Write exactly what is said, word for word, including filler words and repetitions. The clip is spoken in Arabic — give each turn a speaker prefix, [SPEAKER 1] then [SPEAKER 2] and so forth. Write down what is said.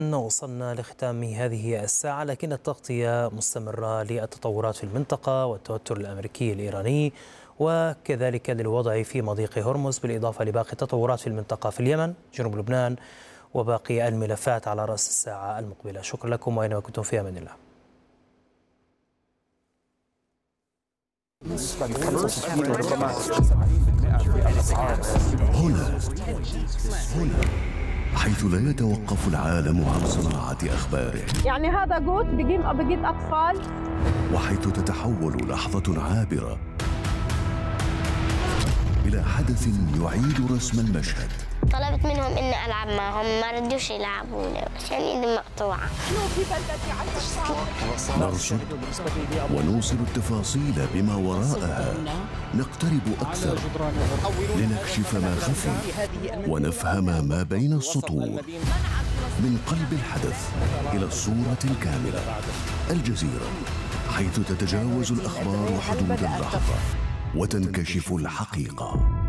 [SPEAKER 1] وصلنا لختام هذه الساعة، لكن التغطية مستمرة للتطورات في المنطقة والتوتر الأمريكي الإيراني وكذلك للوضع في مضيق هرمز، بالإضافة لباقي التطورات في المنطقة في اليمن، جنوب لبنان، وباقي الملفات على رأس الساعة المقبلة. شكرا لكم وأينما كنتم، في أمان الله.
[SPEAKER 2] هنا هنا حيث لا يتوقف العالم عن صناعة أخباره،
[SPEAKER 3] يعني هذا جوت بجيب بجيب أطفال،
[SPEAKER 2] وحيث تتحول لحظة عابرة إلى حدث يعيد رسم المشهد.
[SPEAKER 4] طلبت منهم إني ألعب معهم، ما ردوش يلعبوني عشان إيدي مقطوعة.
[SPEAKER 2] نرصد ونوصل التفاصيل بما وراءها، نقترب أكثر لنكشف ما خفي ونفهم ما بين السطور. من قلب الحدث إلى الصورة الكاملة، الجزيرة، حيث تتجاوز الأخبار حدود اللحظة وتنكشف الحقيقة.